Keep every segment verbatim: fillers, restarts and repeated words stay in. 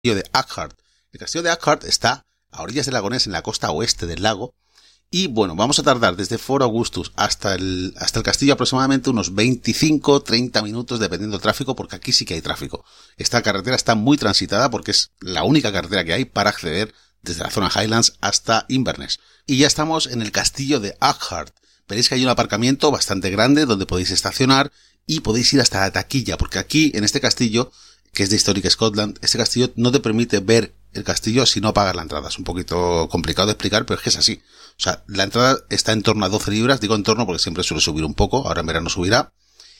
de Ackhart. El castillo de Ackhart está a orillas del lago Ness, en la costa oeste del lago. Y bueno, vamos a tardar desde Fort Augustus hasta el, hasta el castillo aproximadamente unos veinticinco a treinta minutos dependiendo del tráfico, porque aquí sí que hay tráfico. Esta carretera está muy transitada porque es la única carretera que hay para acceder desde la zona Highlands hasta Inverness. Y ya estamos en el castillo de Ackhart. Veréis que hay un aparcamiento bastante grande donde podéis estacionar y podéis ir hasta la taquilla, porque aquí en este castillo, que es de Historic Scotland, este castillo no te permite ver el castillo si no pagas la entrada. Es un poquito complicado de explicar, pero es que es así. O sea, la entrada está en torno a doce libras, digo en torno porque siempre suele subir un poco, ahora en verano subirá.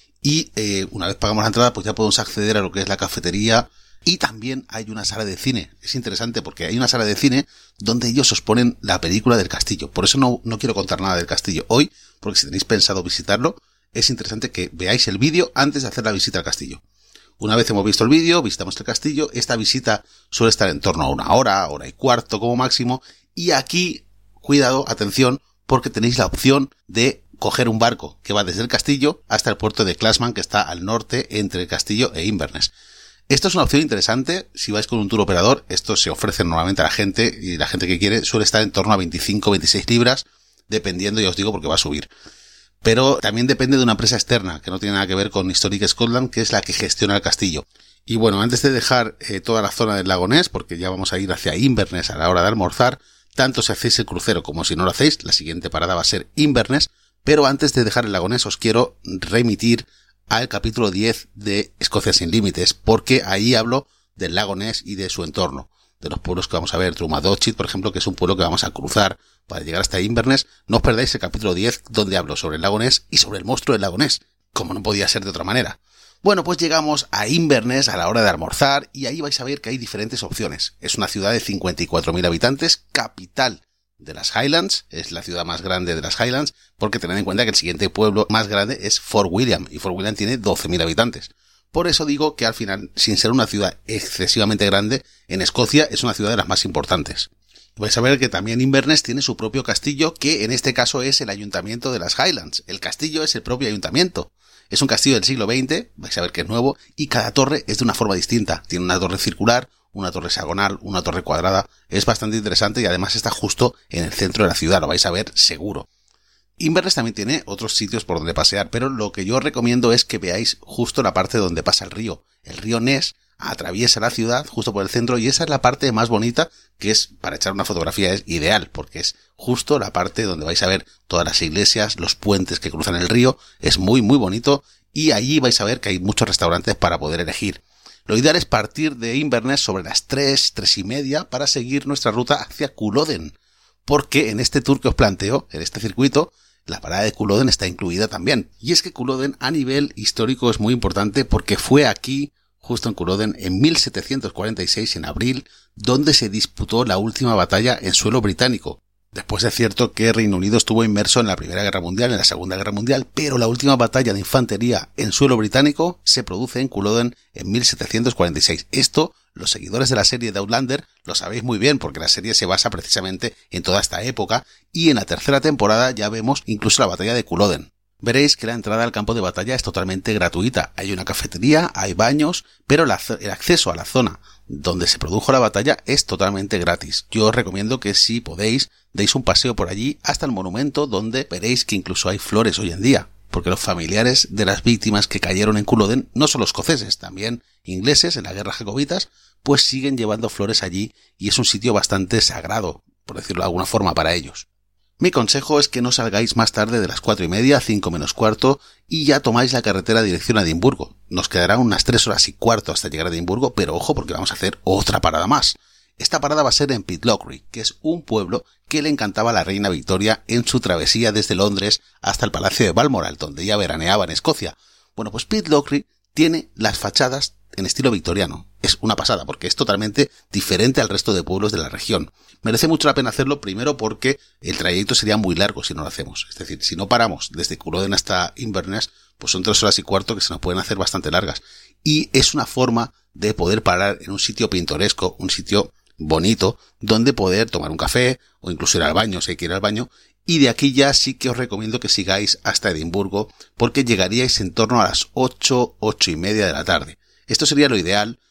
Y eh, una vez pagamos la entrada, pues ya podemos acceder a lo que es la cafetería. Y también hay una sala de cine. Es interesante porque hay una sala de cine donde ellos os ponen la película del castillo. Por eso no, no quiero contar nada del castillo hoy, porque si tenéis pensado visitarlo, es interesante que veáis el vídeo antes de hacer la visita al castillo. Una vez hemos visto el vídeo, visitamos el castillo, esta visita suele estar en torno a una hora, hora y cuarto como máximo, y aquí, cuidado, atención, porque tenéis la opción de coger un barco que va desde el castillo hasta el puerto de Classman, que está al norte entre el castillo e Inverness. Esto es una opción interesante. Si vais con un tour operador, esto se ofrece normalmente a la gente, y la gente que quiere suele estar en torno a veinticinco a veintiséis libras, dependiendo, ya os digo, porque va a subir. Pero también depende de una empresa externa, que no tiene nada que ver con Historic Scotland, que es la que gestiona el castillo. Y bueno, antes de dejar eh, toda la zona del lago Ness, porque ya vamos a ir hacia Inverness a la hora de almorzar, tanto si hacéis el crucero como si no lo hacéis, la siguiente parada va a ser Inverness, pero antes de dejar el lago Ness os quiero remitir al capítulo diez de Escocia sin límites, porque ahí hablo del lago Ness y de su entorno, de los pueblos que vamos a ver, Drummadotchit, por ejemplo, que es un pueblo que vamos a cruzar para llegar hasta Inverness. No os perdáis el capítulo diez, donde hablo sobre el lago Ness y sobre el monstruo del lago Ness, como no podía ser de otra manera. Bueno, pues llegamos a Inverness a la hora de almorzar, y ahí vais a ver que hay diferentes opciones. Es una ciudad de cincuenta y cuatro mil habitantes, capital de las Highlands, es la ciudad más grande de las Highlands, porque tened en cuenta que el siguiente pueblo más grande es Fort William, y Fort William tiene doce mil habitantes. Por eso digo que al final, sin ser una ciudad excesivamente grande, en Escocia es una ciudad de las más importantes. Vais a ver que también Inverness tiene su propio castillo, que en este caso es el ayuntamiento de las Highlands. El castillo es el propio ayuntamiento. Es un castillo del siglo veinte, vais a ver que es nuevo, y cada torre es de una forma distinta. Tiene una torre circular, una torre hexagonal, una torre cuadrada. Es bastante interesante y además está justo en el centro de la ciudad, lo vais a ver seguro. Inverness también tiene otros sitios por donde pasear, pero lo que yo os recomiendo es que veáis justo la parte donde pasa el río. El río Ness atraviesa la ciudad justo por el centro, y esa es la parte más bonita, que es para echar una fotografía es ideal, porque es justo la parte donde vais a ver todas las iglesias, los puentes que cruzan el río. Es muy muy bonito, y allí vais a ver que hay muchos restaurantes para poder elegir. Lo ideal es partir de Inverness sobre las tres, tres y media para seguir nuestra ruta hacia Culloden, porque en este tour que os planteo, en este circuito, la parada de Culloden está incluida también. Y es que Culloden a nivel histórico es muy importante, porque fue aquí, justo en Culloden, en mil setecientos cuarenta y seis, en abril, donde se disputó la última batalla en suelo británico. Después es cierto que Reino Unido estuvo inmerso en la Primera Guerra Mundial, en la Segunda Guerra Mundial, pero la última batalla de infantería en suelo británico se produce en Culloden en mil setecientos cuarenta y seis. Esto, los seguidores de la serie de Outlander lo sabéis muy bien, porque la serie se basa precisamente en toda esta época, y en la tercera temporada ya vemos incluso la batalla de Culloden. Veréis que la entrada al campo de batalla es totalmente gratuita. Hay una cafetería, hay baños, pero la, el acceso a la zona donde se produjo la batalla es totalmente gratis. Yo os recomiendo que, si podéis, deis un paseo por allí hasta el monumento, donde veréis que incluso hay flores hoy en día, porque los familiares de las víctimas que cayeron en Culloden, no solo escoceses, también ingleses en la guerra jacobitas, pues siguen llevando flores allí, y es un sitio bastante sagrado, por decirlo de alguna forma, para ellos. Mi consejo es que no salgáis más tarde de las cuatro y media, cinco menos cuarto, y ya tomáis la carretera dirección a Edimburgo. Nos quedarán unas tres horas y cuarto hasta llegar a Edimburgo, pero ojo, porque vamos a hacer otra parada más. Esta parada va a ser en Pitlochry, que es un pueblo que le encantaba a la reina Victoria en su travesía desde Londres hasta el Palacio de Balmoral, donde ella veraneaba en Escocia. Bueno, pues Pitlochry tiene las fachadas en estilo victoriano. Es una pasada, porque es totalmente diferente al resto de pueblos de la región. Merece mucho la pena hacerlo, primero porque el trayecto sería muy largo si no lo hacemos. Es decir, si no paramos desde Culloden hasta Inverness, pues son tres horas y cuarto que se nos pueden hacer bastante largas. Y es una forma de poder parar en un sitio pintoresco, un sitio bonito, donde poder tomar un café, o incluso ir al baño si hay que ir al baño. Y de aquí ya sí que os recomiendo que sigáis hasta Edimburgo, porque llegaríais en torno a las ocho, ocho y media de la tarde. Esto sería lo ideal,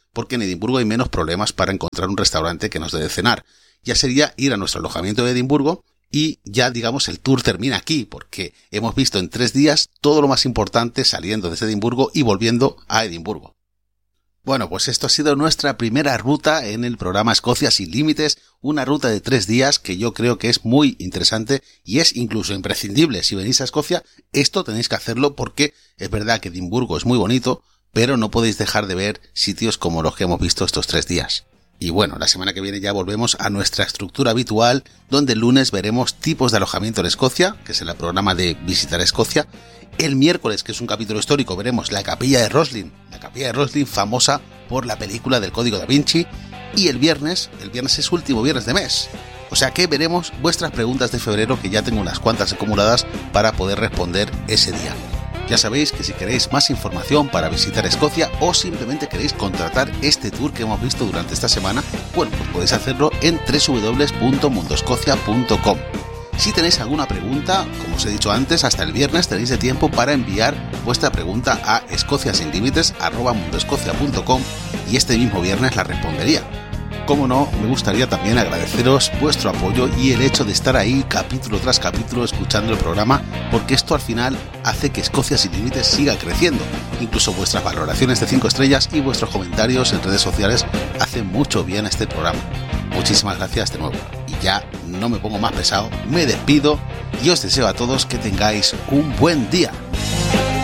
porque en Edimburgo hay menos problemas para encontrar un restaurante que nos dé de cenar. Ya sería ir a nuestro alojamiento de Edimburgo y ya, digamos, el tour termina aquí, porque hemos visto en tres días todo lo más importante saliendo desde Edimburgo y volviendo a Edimburgo. Bueno, pues esto ha sido nuestra primera ruta en el programa Escocia sin Límites, una ruta de tres días que yo creo que es muy interesante y es incluso imprescindible. Si venís a Escocia, esto tenéis que hacerlo porque es verdad que Edimburgo es muy bonito, pero no podéis dejar de ver sitios como los que hemos visto estos tres días. Y bueno, la semana que viene ya volvemos a nuestra estructura habitual, donde el lunes veremos tipos de alojamiento en Escocia, que es el programa de Visitar Escocia. El miércoles, que es un capítulo histórico, veremos la capilla de Roslin, la capilla de Roslin famosa por la película del Código Da Vinci. Y el viernes, el viernes es último viernes de mes. O sea que veremos vuestras preguntas de febrero, que ya tengo unas cuantas acumuladas para poder responder ese día. Ya sabéis que si queréis más información para visitar Escocia o simplemente queréis contratar este tour que hemos visto durante esta semana, bueno, pues podéis hacerlo en doble u doble u doble u punto mundo escocia punto com. Si tenéis alguna pregunta, como os he dicho antes, hasta el viernes tenéis de tiempo para enviar vuestra pregunta a escociasinlimites arroba mundo escocia punto com y este mismo viernes la respondería. Como no, me gustaría también agradeceros vuestro apoyo y el hecho de estar ahí capítulo tras capítulo escuchando el programa, porque esto al final hace que Escocia sin Límites siga creciendo. Incluso vuestras valoraciones de cinco estrellas y vuestros comentarios en redes sociales hacen mucho bien a este programa. Muchísimas gracias de nuevo. Y ya no me pongo más pesado, me despido y os deseo a todos que tengáis un buen día.